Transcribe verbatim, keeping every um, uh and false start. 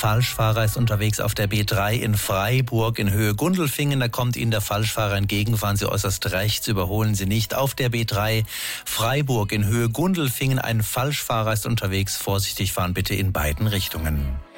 Falschfahrer ist unterwegs auf der B drei in Freiburg in Höhe Gundelfingen. Da kommt Ihnen der Falschfahrer entgegen. Fahren Sie äußerst rechts, überholen Sie nicht. Auf der B drei Freiburg in Höhe Gundelfingen. Ein Falschfahrer ist unterwegs. Vorsichtig fahren bitte in beiden Richtungen.